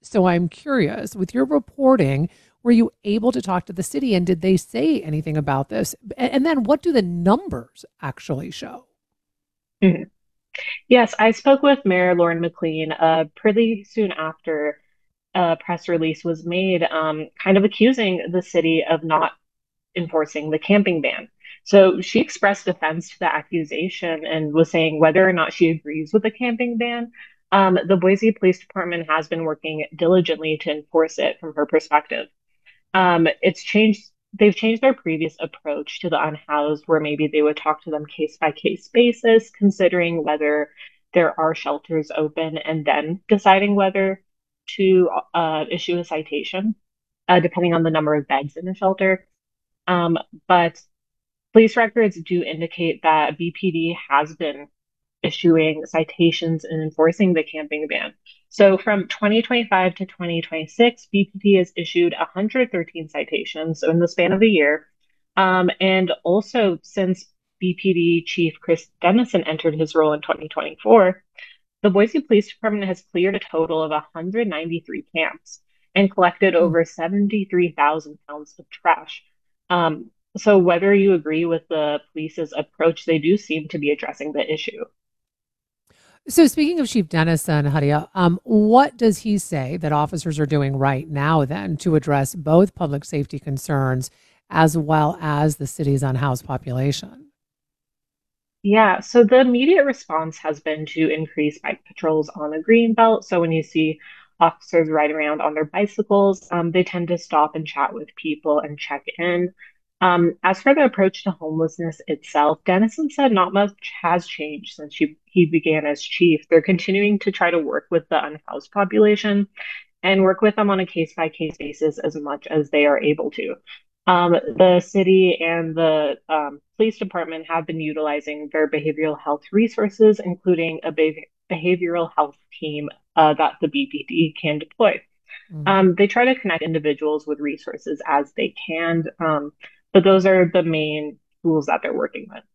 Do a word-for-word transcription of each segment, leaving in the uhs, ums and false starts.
So I'm curious, with your reporting, were you able to talk to the city and did they say anything about this? A- And then what do the numbers actually show? Mhm. Yes, I spoke with Mayor Lauren McLean uh, pretty soon after a press release was made, um, kind of accusing the city of not enforcing the camping ban. So she expressed defense to the accusation and was saying whether or not she agrees with the camping ban. Um, the Boise Police Department has been working diligently to enforce it from her perspective. Um, it's changed. They've changed their previous approach to the unhoused, where maybe they would talk to them case by case basis, considering whether there are shelters open, and then deciding whether to uh, issue a citation, uh, depending on the number of beds in the shelter. Um, but police records do indicate that B P D has been issuing citations and enforcing the camping ban. So from twenty twenty-five to twenty twenty-six, B P D has issued one hundred thirteen citations so in the span of a year. Um, and also, since B P D Chief Chris Dennison entered his role in twenty twenty-four, the Boise Police Department has cleared a total of one hundred ninety-three camps and collected Hmm. over seventy-three thousand pounds of trash. Um, so, whether you agree with the police's approach, they do seem to be addressing the issue. So speaking of Chief Dennison, Hadia, um, what does he say that officers are doing right now then to address both public safety concerns as well as the city's unhoused population? Yeah, so the immediate response has been to increase bike patrols on the green belt. So when you see officers riding around on their bicycles, um, they tend to stop and chat with people and check in. Um, as for the approach to homelessness itself, Dennison said not much has changed since he, he began as chief. They're continuing to try to work with the unhoused population and work with them on a case by case basis as much as they are able to. Um, the city and the um, police department have been utilizing their behavioral health resources, including a be- behavioral health team uh, that the B P D can deploy. Mhm. Um, they try to connect individuals with resources as they can, um, but those are the main tools that they're working with.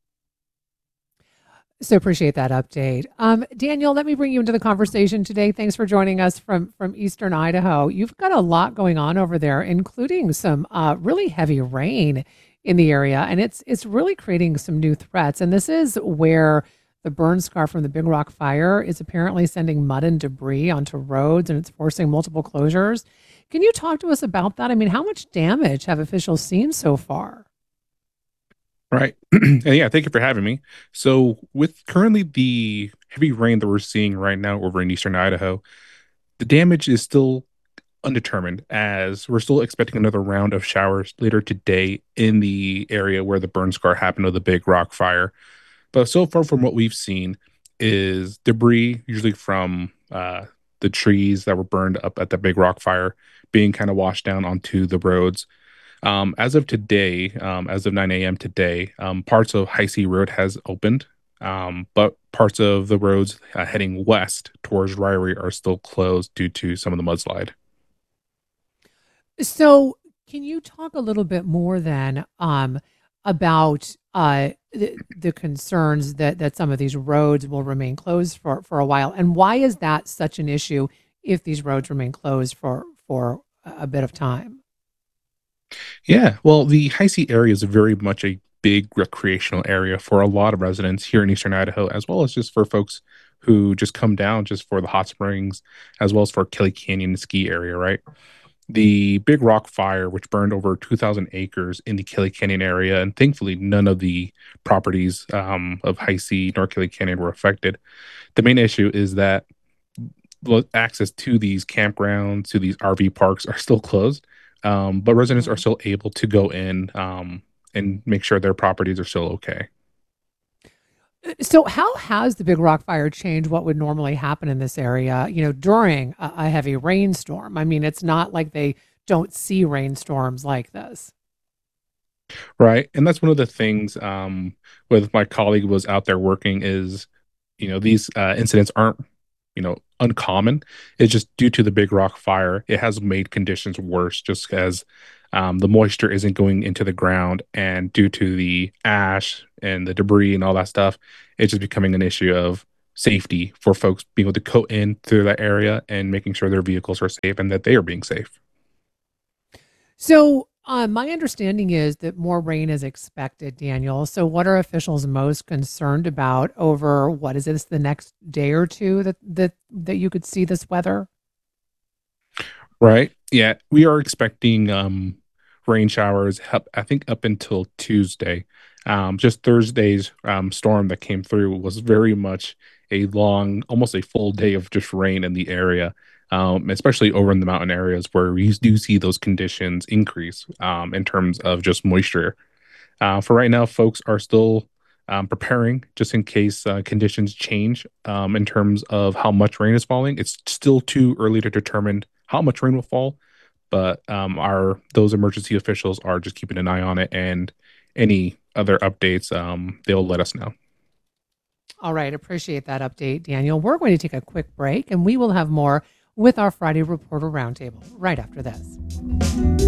So appreciate that update. Um, Daniel, let me bring you into the conversation today. Thanks for joining us from from Eastern Idaho. You've got a lot going on over there, including some uh, really heavy rain in the area, and it's it's really creating some new threats. And this is where the burn scar from the Big Rock fire is apparently sending mud and debris onto roads, and it's forcing multiple closures. Can you talk to us about that? I mean, how much damage have officials seen so far? Right. And yeah, thank you for having me. So, with currently the heavy rain that we're seeing right now over in eastern Idaho, the damage is still undetermined as we're still expecting another round of showers later today in the area where the burn scar happened of the big rock fire. But so far, from what we've seen, is debris, usually from uh, the trees that were burned up at the big rock fire, being kind of washed down onto the roads. Um, as of today, um, as of nine a m today, um, parts of High C Road has opened, um, but parts of the roads uh, heading west towards Ryrie are still closed due to some of the mudslide. So, can you talk a little bit more then um, about uh, the, the concerns that that some of these roads will remain closed for for a while, and why is that such an issue if these roads remain closed for for a a bit of time? Yeah, well, the High C area is very much a big recreational area for a lot of residents here in Eastern Idaho, as well as just for folks who just come down just for the hot springs, as well as for Kelly Canyon ski area, right? The Big Rock Fire, which burned over two thousand acres in the Kelly Canyon area, and thankfully none of the properties um, of High C nor Kelly Canyon were affected. The main issue is that well, access to these campgrounds, to these R V parks are still closed, um, but residents are Mhm. still able to go in um, and make sure their properties are still okay. So, how has the Big Rock Fire changed what would normally happen in this area? You know, during a, a heavy rainstorm. I mean, it's not like they don't see rainstorms like this. Right. And that's one of the things um, with my colleague was out there working is, you know, these uh, incidents aren't, you know, uncommon. It's just due to the Big Rock Fire, it has made conditions worse just as um, the moisture isn't going into the ground. And due to the ash and the debris and all that stuff, it's just becoming an issue of safety for folks being able to go in through that area and making sure their vehicles are safe and that they are being safe. So, uh, my understanding is that more rain is expected, Daniel. So, what are officials most concerned about over what is this the next day or two that that that you could see this weather? Right. Yeah, we are expecting um rain showers up, I think up until Tuesday. Um just Thursday's um storm that came through was very much a long, almost a full day of just rain in the area. Um, especially over in the mountain areas where we do see those conditions increase um, in terms of just moisture. Uh, for right now, folks are still um, preparing just in case uh, conditions change um, in terms of how much rain is falling. It's still too early to determine how much rain will fall, but um, our those emergency officials are just keeping an eye on it, and any other updates, um, they'll let us know. All right, appreciate that update, Daniel. We're going to take a quick break and we will have more with our Friday Reporter Roundtable right after this.